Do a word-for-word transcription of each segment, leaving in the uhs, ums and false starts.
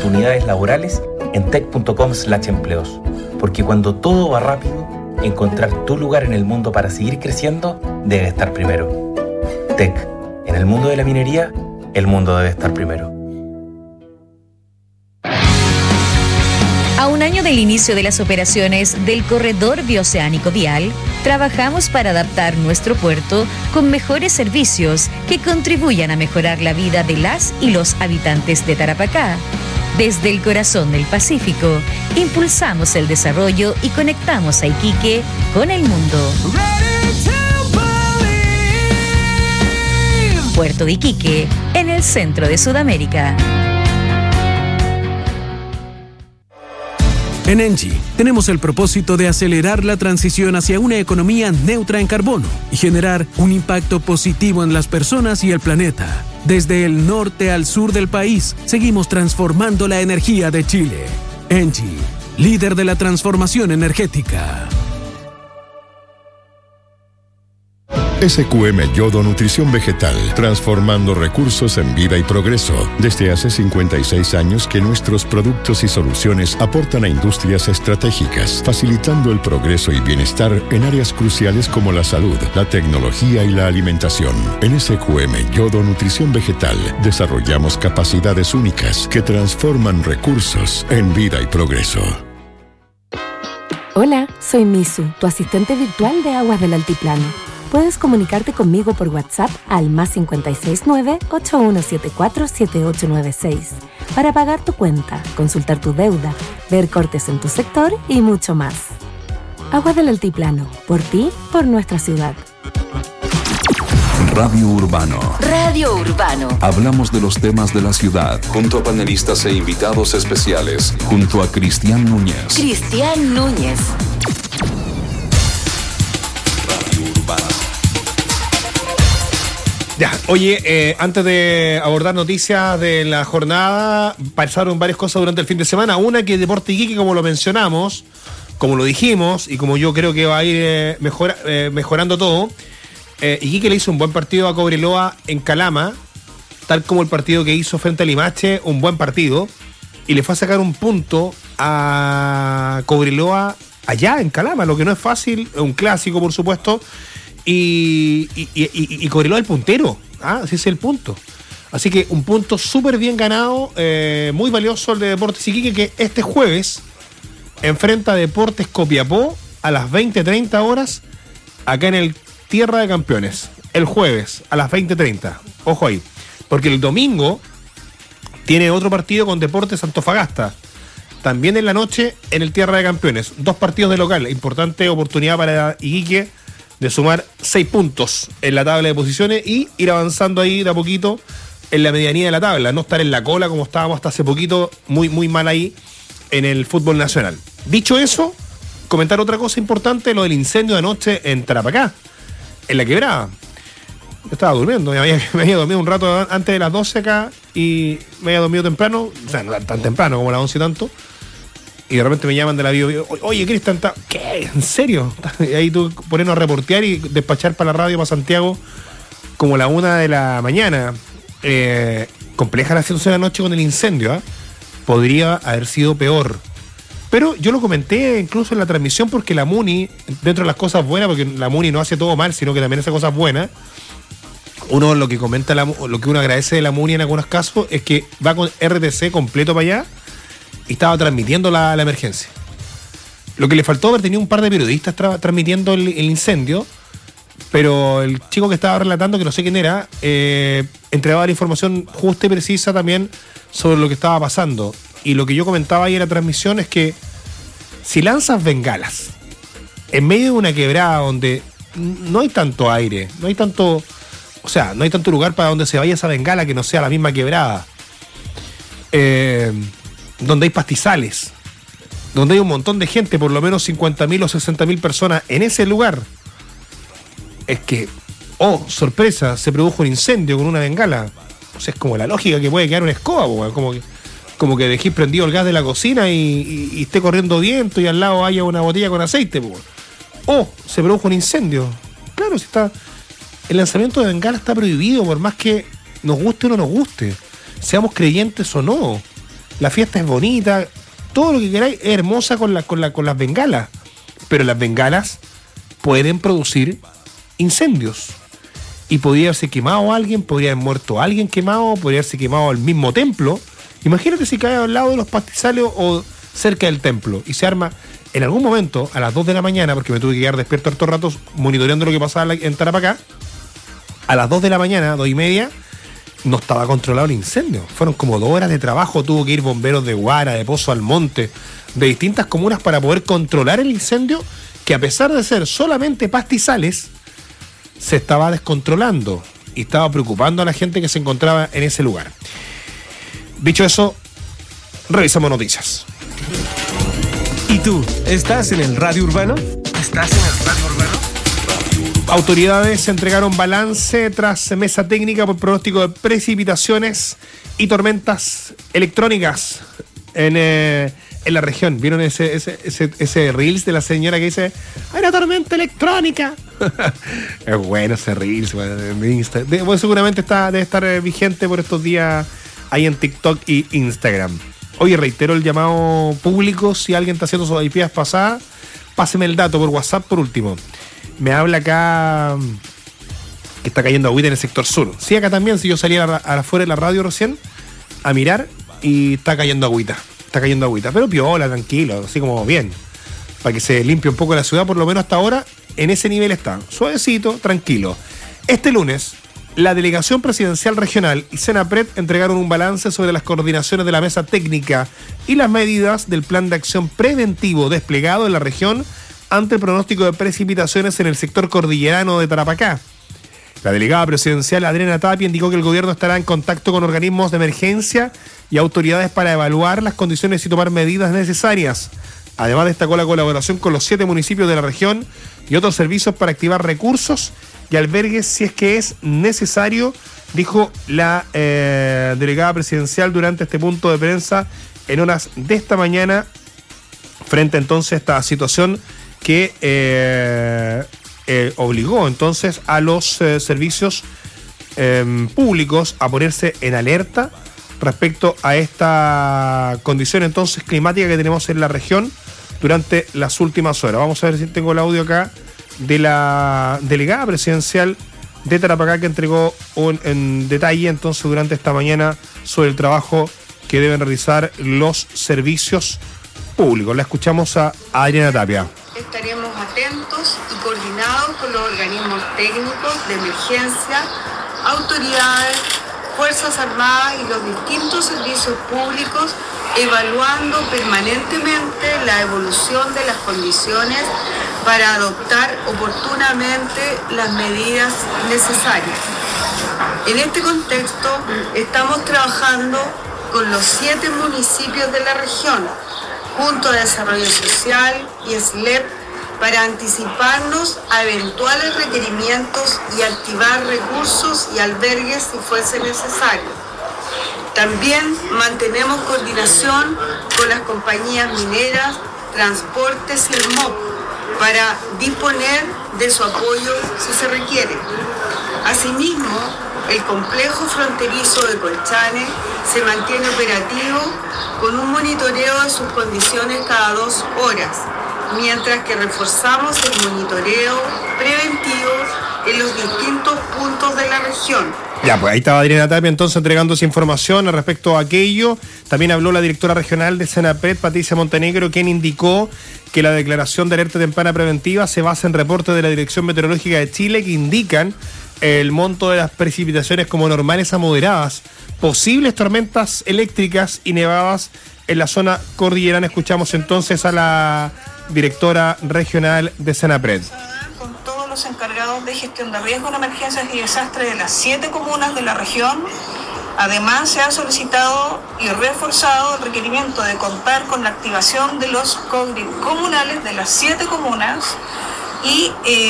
oportunidades laborales en tech punto com slash empleos. Porque cuando todo va rápido, encontrar tu lugar en el mundo para seguir creciendo debe estar primero. Tech. En el mundo de la minería, el mundo debe estar primero. A un año del inicio de las operaciones del Corredor Bioceánico Vial, trabajamos para adaptar nuestro puerto con mejores servicios que contribuyan a mejorar la vida de las y los habitantes de Tarapacá. Desde el corazón del Pacífico, impulsamos el desarrollo y conectamos a Iquique con el mundo. Puerto de Iquique, en el centro de Sudamérica. En Engie tenemos el propósito de acelerar la transición hacia una economía neutra en carbono y generar un impacto positivo en las personas y el planeta. Desde el norte al sur del país, seguimos transformando la energía de Chile. Engie, líder de la transformación energética. S Q M Yodo Nutrición Vegetal, transformando recursos en vida y progreso. Desde hace cincuenta y seis años que nuestros productos y soluciones aportan a industrias estratégicas, facilitando el progreso y bienestar en áreas cruciales como la salud, la tecnología y la alimentación. En S Q M Yodo Nutrición Vegetal, desarrollamos capacidades únicas que transforman recursos en vida y progreso. Hola, soy Misu, tu asistente virtual de Aguas del Altiplano. Puedes comunicarte conmigo por WhatsApp al más cinco seis nueve, ocho uno siete cuatro, siete ocho nueve seis para pagar tu cuenta, consultar tu deuda, ver cortes en tu sector y mucho más. Agua del Altiplano, por ti, por nuestra ciudad. Radio Urbano. Radio Urbano. Hablamos de los temas de la ciudad, junto a panelistas e invitados especiales, junto a Cristian Núñez. Cristian Núñez. Ya, oye, eh, antes de abordar noticias de la jornada, pasaron varias cosas durante el fin de semana. Una que Deportes Iquique, como lo mencionamos, como lo dijimos, y como yo creo que va a ir eh, mejora, eh, mejorando todo, eh, Iquique le hizo un buen partido a Cobreloa en Calama, tal como el partido que hizo frente a Limache, un buen partido, y le fue a sacar un punto a Cobreloa allá en Calama, lo que no es fácil, un clásico por supuesto. Y, y, y, y Cobreloa el puntero, ¿ah? Ese es el punto. Así que un punto súper bien ganado, eh, muy valioso el de Deportes Iquique, que este jueves enfrenta a Deportes Copiapó a las veinte treinta horas, acá en el Tierra de Campeones. El jueves a las veinte treinta, ojo ahí, porque el domingo tiene otro partido con Deportes Antofagasta, también en la noche en el Tierra de Campeones. Dos partidos de local, importante oportunidad para Iquique de sumar seis puntos en la tabla de posiciones y ir avanzando ahí de a poquito en la medianía de la tabla, no estar en la cola como estábamos hasta hace poquito, muy muy mal ahí en el fútbol nacional. Dicho eso, comentar otra cosa importante, lo del incendio de anoche en Tarapacá, en la Quebrada. Yo estaba durmiendo, me había, me había dormido un rato antes de las doce acá y me había dormido temprano, o sea, no tan temprano como las once y tanto. Y de repente me llaman de la bio, oye, Cristian, ¿qué? ¿En serio? Y ahí tú ponernos a reportear y despachar para la radio, para Santiago, como la una de la mañana. Eh, compleja la situación de la noche con el incendio, ¿eh? Podría haber sido peor. Pero yo lo comenté incluso en la transmisión porque la Muni, dentro de las cosas buenas, porque la Muni no hace todo mal, sino que también hace cosas buenas. Uno lo que comenta, la, lo que uno agradece de la Muni en algunos casos es que va con R T C completo para allá y estaba transmitiendo la, la emergencia. Lo que le faltó haber tenido un par de periodistas tra- transmitiendo el, el incendio, pero el chico que estaba relatando, que no sé quién era, eh, entregaba la información justa y precisa también sobre lo que estaba pasando. Y lo que yo comentaba ahí en la transmisión es que si lanzas bengalas en medio de una quebrada donde no hay tanto aire, no hay tanto, o sea, no hay tanto lugar para donde se vaya esa bengala que no sea la misma quebrada, eh, donde hay pastizales, donde hay un montón de gente, por lo menos cincuenta mil o sesenta mil personas en ese lugar, es que, oh, sorpresa, se produjo un incendio con una bengala. O sea, es como la lógica que puede quedar una escoba, po, como que como que dejéis prendido el gas de la cocina y, y, y esté corriendo viento y al lado haya una botella con aceite, po. Oh, se produjo un incendio. Claro, si está, el lanzamiento de bengala está prohibido, por más que nos guste o no nos guste, seamos creyentes o no. la fiesta es bonita, todo lo que queráis es hermosa con, la, con, la, con las bengalas, pero las bengalas pueden producir incendios. Y podría haberse quemado a alguien, podría haber muerto a alguien quemado, podría haberse quemado el mismo templo. Imagínate si cae al lado de los pastizales o cerca del templo y se arma en algún momento a las dos de la mañana, porque me tuve que quedar despierto hartos ratos monitoreando lo que pasaba en Tarapacá. A las dos de la mañana, dos y media, no estaba controlado el incendio. Fueron como dos horas de trabajo, tuvo que ir bomberos de Guara, de Pozo Almonte, de distintas comunas para poder controlar el incendio, que a pesar de ser solamente pastizales, se estaba descontrolando y estaba preocupando a la gente que se encontraba en ese lugar. Dicho eso, revisamos noticias. ¿Y tú, estás en el radio urbano? ¿Estás en el radio urbano? Autoridades entregaron balance tras mesa técnica por pronóstico de precipitaciones y tormentas electrónicas en, eh, en la región. ¿Vieron ese, ese, ese, ese reels de la señora que dice ¡hay una tormenta electrónica! Es bueno ese reels, en Insta. De, bueno, seguramente está, debe estar eh, vigente por estos días ahí en TikTok y Instagram. Oye, reitero el llamado público, si alguien está haciendo sus I P's pasadas, páseme el dato por WhatsApp por último. Me habla acá que está cayendo agüita en el sector sur. Sí, acá también, si yo salía a, a afuera de la radio recién a mirar y está cayendo agüita. Está cayendo agüita, pero piola, tranquilo, así como bien. Para que se limpie un poco la ciudad, por lo menos hasta ahora, en ese nivel está. Suavecito, tranquilo. Este lunes, la Delegación Presidencial Regional y Senapred entregaron un balance sobre las coordinaciones de la mesa técnica y las medidas del plan de acción preventivo desplegado en la región ante el pronóstico de precipitaciones en el sector cordillerano de Tarapacá. La delegada presidencial Adriana Tapia indicó que el gobierno estará en contacto con organismos de emergencia y autoridades para evaluar las condiciones y tomar medidas necesarias. Además destacó la colaboración con los siete municipios de la región y otros servicios para activar recursos y albergues si es que es necesario, dijo la eh, delegada presidencial durante este punto de prensa en horas de esta mañana, frente entonces a esta situación que eh, eh, obligó entonces a los eh, servicios eh, públicos a ponerse en alerta respecto a esta condición entonces climática que tenemos en la región durante las últimas horas. Vamos a ver si tengo el audio acá de la delegada presidencial de Tarapacá que entregó un, en detalle entonces durante esta mañana sobre el trabajo que deben realizar los servicios públicos. La escuchamos a Adriana Tapia. Estaremos atentos y coordinados con los organismos técnicos de emergencia, autoridades, Fuerzas Armadas y los distintos servicios públicos, evaluando permanentemente la evolución de las condiciones para adoptar oportunamente las medidas necesarias. En este contexto, estamos trabajando con los siete municipios de la región, junto a Desarrollo Social y S L E P, para anticiparnos a eventuales requerimientos y activar recursos y albergues si fuese necesario. También mantenemos coordinación con las compañías mineras, transportes y el M O P para disponer de su apoyo si se requiere. Asimismo, el complejo fronterizo de Colchane se mantiene operativo con un monitoreo de sus condiciones cada dos horas, mientras que reforzamos el monitoreo preventivo en los distintos puntos de la región. Ya, pues ahí estaba Adriana Tapia entonces entregando esa información respecto a aquello. También habló la directora regional de Senapred, Patricia Montenegro, quien indicó que la declaración de alerta temprana preventiva se basa en reportes de la Dirección Meteorológica de Chile que indican el monto de las precipitaciones como normales a moderadas, posibles tormentas eléctricas y nevadas en la zona cordillerana. Escuchamos entonces a la directora regional de Senapred. Con todos los encargados de gestión de riesgos, emergencias y desastres de las siete comunas de la región. Además, se ha solicitado y reforzado el requerimiento de contar con la activación de los CODRI comunales de las siete comunas y eh,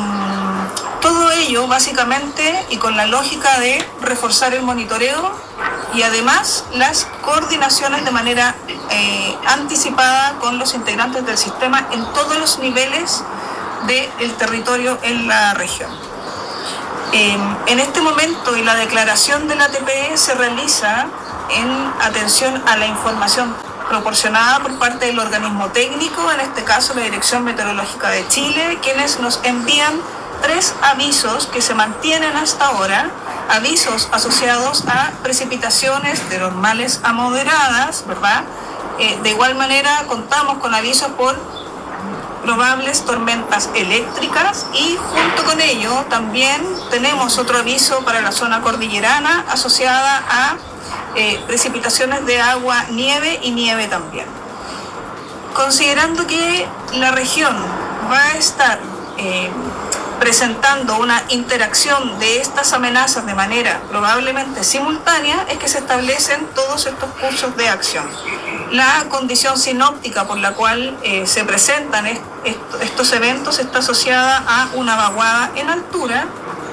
todo ello básicamente y con la lógica de reforzar el monitoreo y además las coordinaciones de manera eh, anticipada con los integrantes del sistema en todos los niveles del territorio en la región. Eh, en este momento y la declaración de la T P E se realiza en atención a la información proporcionada por parte del organismo técnico, en este caso la Dirección Meteorológica de Chile, quienes nos envían tres avisos que se mantienen hasta ahora, avisos asociados a precipitaciones de normales a moderadas, ¿verdad? Eh, de igual manera contamos con avisos por probables tormentas eléctricas y junto con ello también tenemos otro aviso para la zona cordillerana asociada a eh, precipitaciones de agua, nieve y nieve también. Considerando que la región va a estar eh, presentando una interacción de estas amenazas de manera probablemente simultánea, es que se establecen todos estos cursos de acción. La condición sinóptica por la cual eh, se presentan est- est- estos eventos está asociada a una vaguada en altura,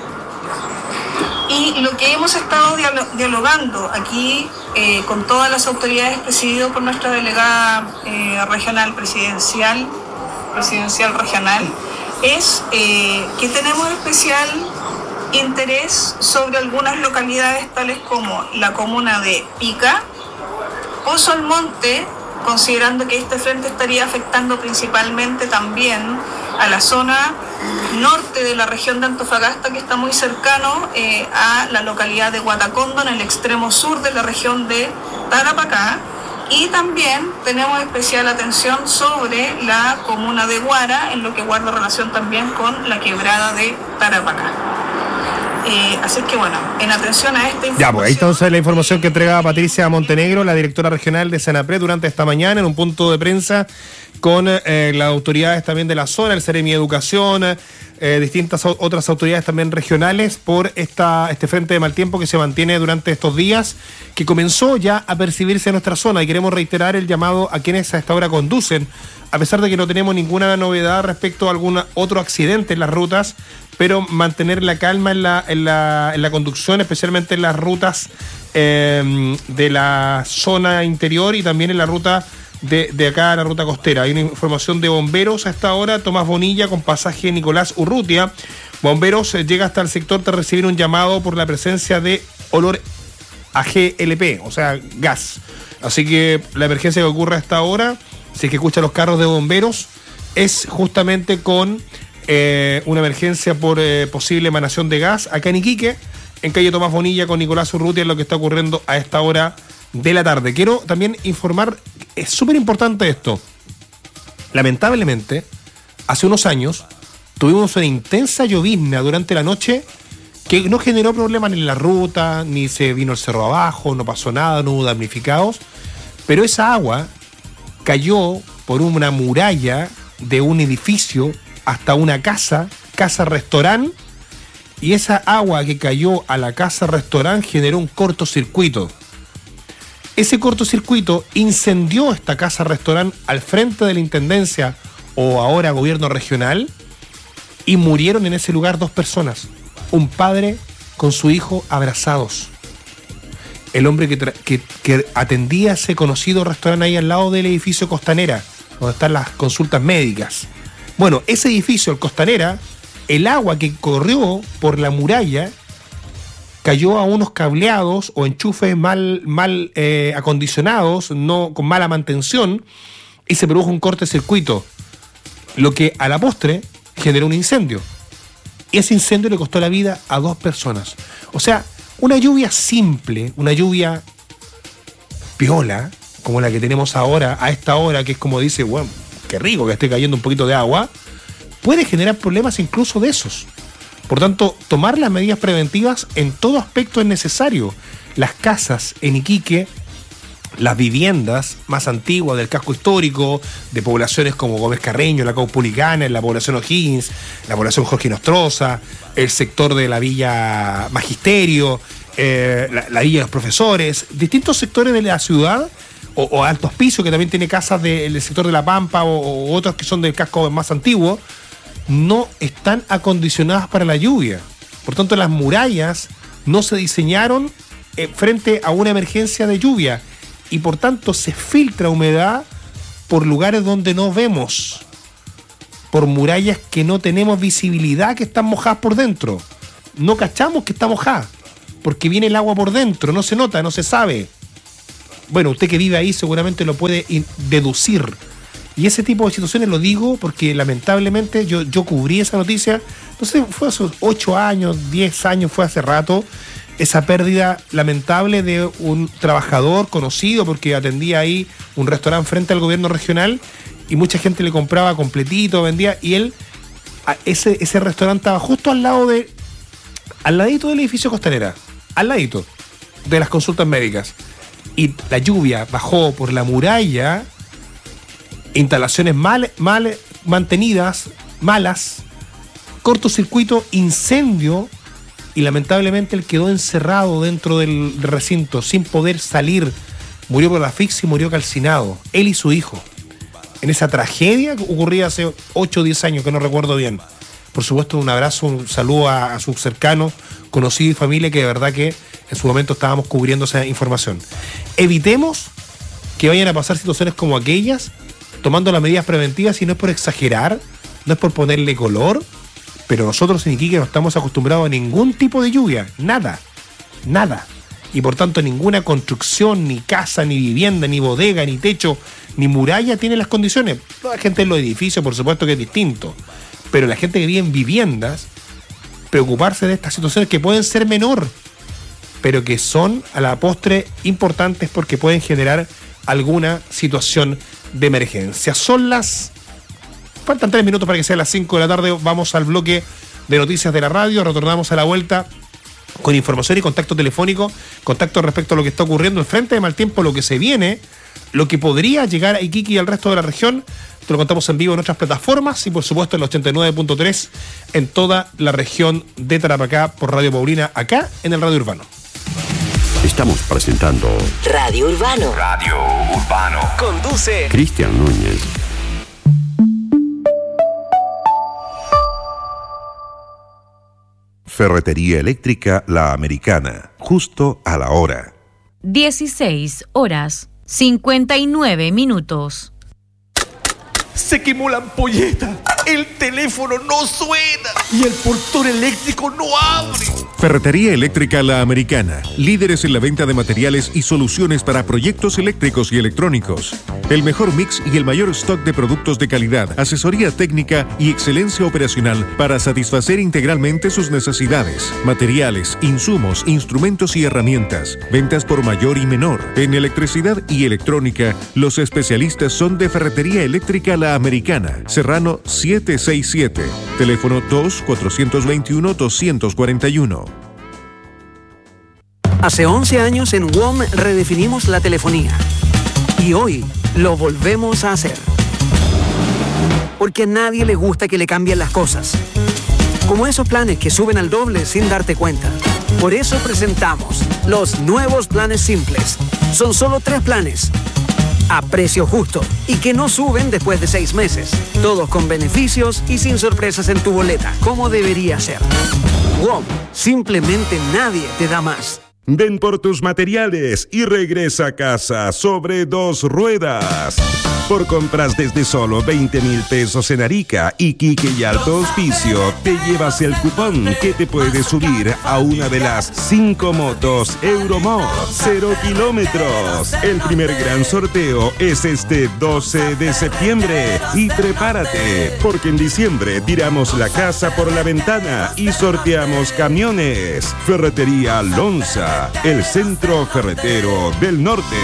y lo que hemos estado dialo- dialogando aquí eh, con todas las autoridades presidido por nuestra delegada eh, regional presidencial, presidencial regional, es eh, que tenemos especial interés sobre algunas localidades tales como la comuna de Pica, Pozo Almonte, considerando que este frente estaría afectando principalmente también a la zona norte de la región de Antofagasta, que está muy cercano eh, a la localidad de Guatacondo, en el extremo sur de la región de Tarapacá. Y también tenemos especial atención sobre la comuna de Guara, en lo que guarda relación también con la quebrada de Tarapacá. Eh, así que bueno, en atención a esta información... Ya, pues ahí entonces la información que entregaba Patricia Montenegro, la directora regional de Senapred, durante esta mañana en un punto de prensa con eh, las autoridades también de la zona, el Seremi de Educación, eh, distintas o- otras autoridades también regionales, por esta este frente de mal tiempo que se mantiene durante estos días, que comenzó ya a percibirse en nuestra zona, y queremos reiterar el llamado a quienes a esta hora conducen, a pesar de que no tenemos ninguna novedad respecto a algún otro accidente en las rutas, pero mantener la calma en la, en la, en la conducción, especialmente en las rutas eh, de la zona interior y también en la ruta de, de acá, la ruta costera. Hay una información de bomberos a esta hora, Tomás Bonilla con pasaje Nicolás Urrutia. Bomberos eh, llega hasta el sector tras recibir un llamado por la presencia de olor a G L P, o sea, gas. Así que la emergencia que ocurre a esta hora, si es que escucha los carros de bomberos, es justamente con eh, una emergencia por eh, posible emanación de gas acá en Iquique, en calle Tomás Bonilla con Nicolás Urrutia, es lo que está ocurriendo a esta hora de la tarde. Quiero también informar, es súper importante esto. Lamentablemente, hace unos años tuvimos una intensa llovizna durante la noche que no generó problemas ni en la ruta, ni se vino el cerro abajo, no pasó nada, no hubo damnificados, pero esa agua cayó por una muralla de un edificio hasta una casa, casa-restaurante, y esa agua que cayó a la casa-restaurante generó un cortocircuito. Ese cortocircuito incendió esta casa-restaurante al frente de la Intendencia, o ahora gobierno regional, y murieron en ese lugar dos personas. Un padre con su hijo abrazados. El hombre que, tra- que, que atendía ese conocido restaurante ahí al lado del edificio Costanera, donde están las consultas médicas. Bueno, ese edificio, el Costanera, el agua que corrió por la muralla cayó a unos cableados o enchufes mal, mal eh, acondicionados, no, con mala mantención, y se produjo un cortocircuito, lo que a la postre generó un incendio. Y ese incendio le costó la vida a dos personas. O sea, una lluvia simple, una lluvia piola, como la que tenemos ahora, a esta hora, que es como dice, bueno, qué rico que esté cayendo un poquito de agua, puede generar problemas incluso de esos. Por tanto, tomar las medidas preventivas en todo aspecto es necesario. Las casas en Iquique, las viviendas más antiguas del casco histórico, de poblaciones como Gómez Carreño, la Caupolicana, la población O'Higgins, la población Jorge Nostroza, el sector de la Villa Magisterio, eh, la, la Villa de los Profesores, distintos sectores de la ciudad, o, o Altos Pisos, que también tiene casas del sector de La Pampa, o, o otros que son del casco más antiguo, no están acondicionadas para la lluvia. Por tanto, las murallas no se diseñaron eh, frente a una emergencia de lluvia, y por tanto se filtra humedad por lugares donde no vemos, por murallas que no tenemos visibilidad que están mojadas por dentro. No cachamos que está mojada, porque viene el agua por dentro, no se nota, no se sabe. bueno, usted que vive ahí seguramente lo puede in- deducir. Y ese tipo de situaciones lo digo porque lamentablemente yo, yo cubrí esa noticia, no sé, fue hace ocho años, diez años, fue hace rato, esa pérdida lamentable de un trabajador conocido porque atendía ahí un restaurante frente al gobierno regional y mucha gente le compraba completito, vendía, y él, ese, ese restaurante estaba justo al lado de, al ladito del edificio Costanera, al ladito de las consultas médicas. Y la lluvia bajó por la muralla, instalaciones mal, mal mantenidas, malas, cortocircuito, incendio, y lamentablemente él quedó encerrado dentro del recinto sin poder salir. Murió por la asfixia y murió calcinado, él y su hijo, en esa tragedia que ocurría hace ocho o diez años, que no recuerdo bien. Por supuesto, un abrazo, un saludo a, a sus cercanos, conocidos y familia, que de verdad que en su momento estábamos cubriendo esa información. Evitemos que vayan a pasar situaciones como aquellas, tomando las medidas preventivas, y no es por exagerar, no es por ponerle color, pero nosotros en Iquique no estamos acostumbrados a ningún tipo de lluvia, nada, nada. Y por tanto ninguna construcción, ni casa, ni vivienda, ni bodega, ni techo, ni muralla tiene las condiciones. La gente en los edificios, por supuesto que es distinto, pero la gente que vive en viviendas, preocuparse de estas situaciones que pueden ser menor, pero que son a la postre importantes porque pueden generar alguna situación de emergencia. Son las... Faltan tres minutos para que sea las cinco de la tarde. Vamos al bloque de noticias de la radio. Retornamos a la vuelta con información y contacto telefónico. Contacto respecto a lo que está ocurriendo en frente de mal tiempo, lo que se viene, lo que podría llegar a Iquique y al resto de la región. Te lo contamos en vivo en nuestras plataformas y por supuesto en el ochenta y nueve punto tres en toda la región de Tarapacá por Radio Paulina, acá en el Radio Urbano. Estamos presentando Radio Urbano. Radio Urbano. Conduce Cristian Núñez. Ferretería Eléctrica La Americana, justo a la hora. dieciséis horas, cincuenta y nueve minutos. Se quemó la ampolleta, el teléfono no suena y el portón eléctrico no abre. Ferretería Eléctrica La Americana, líderes en la venta de materiales y soluciones para proyectos eléctricos y electrónicos. El mejor mix y el mayor stock de productos de calidad, asesoría técnica y excelencia operacional para satisfacer integralmente sus necesidades. Materiales, insumos, instrumentos y herramientas. Ventas por mayor y menor. En electricidad y electrónica, los especialistas son de Ferretería Eléctrica La Americana, Serrano setecientos sesenta y siete, teléfono dos cuatro dos uno dos cuatro uno. Hace once años en W O M redefinimos la telefonía y hoy lo volvemos a hacer. Porque a nadie le gusta que le cambien las cosas, como esos planes que suben al doble sin darte cuenta. Por eso presentamos los nuevos planes simples. Son solo tres planes a precio justo y que no suben después de seis meses. Todos con beneficios y sin sorpresas en tu boleta, como debería ser. W O M, simplemente nadie te da más. Ven por tus materiales y regresa a casa sobre dos ruedas. Por compras desde solo veinte mil pesos en Arica, Iquique y Alto Hospicio, te llevas el cupón que te puede subir a una de las cinco motos Euromod cero kilómetros. El primer gran sorteo es este doce de septiembre. Y prepárate, porque en diciembre tiramos la casa por la ventana y sorteamos camiones. Ferretería Lonza, el centro ferretero del norte.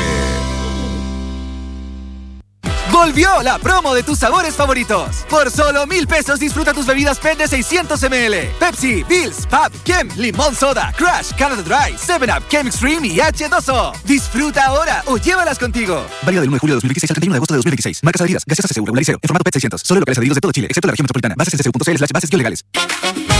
Volvió la promo de tus sabores favoritos. Por solo mil pesos disfruta tus bebidas P E T de seiscientos mililitros. Pepsi, Bills, Pab, Kem, Limón Soda, Crush, Canada Dry, seven up, Kem Extreme y H dos O. Disfruta ahora o llévalas contigo. Válido del uno de julio de dos mil veintiséis al treinta y uno de agosto de dos mil veintiséis. Marcas adheridas. Gaseosa C C U. Regula Liceo. En formato P E T seiscientos. Solo locales adheridos de todo Chile, excepto la región metropolitana. Bases en c c u punto c l slash bases legales.